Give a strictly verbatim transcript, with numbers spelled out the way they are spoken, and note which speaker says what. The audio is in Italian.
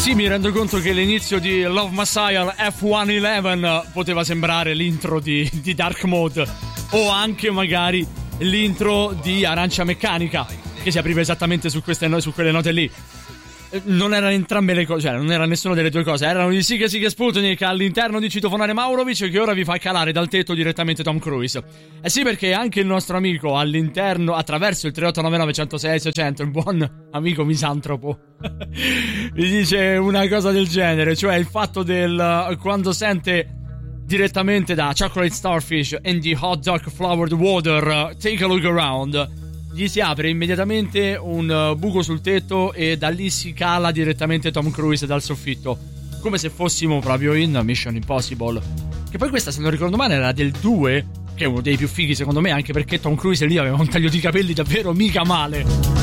Speaker 1: sì, mi rendo conto che l'inizio di Love Messiah F centoundici poteva sembrare l'intro di, di Dark Mode, o anche magari l'intro di Arancia Meccanica, che si apriva esattamente su, queste, su quelle note lì. Non erano entrambe le cose, cioè non era nessuna delle due cose. Erano di Siga Siga Sputnik all'interno di Citofonare Maurovic, che ora vi fa calare dal tetto direttamente Tom Cruise. Eh sì, perché anche il nostro amico all'interno, attraverso il tre otto nove nove zero sei sei zero zero, il buon amico misantropo mi dice una cosa del genere, cioè il fatto del quando sente direttamente da Chocolate Starfish and the Hot Dog Flowered Water, Take a Look Around, gli si apre immediatamente un buco sul tetto e da lì si cala direttamente Tom Cruise dal soffitto, come se fossimo proprio in Mission Impossible. Che poi questa, se non ricordo male, era del due, che è uno dei più fighi secondo me, anche perché Tom Cruise lì aveva un taglio di capelli davvero mica male.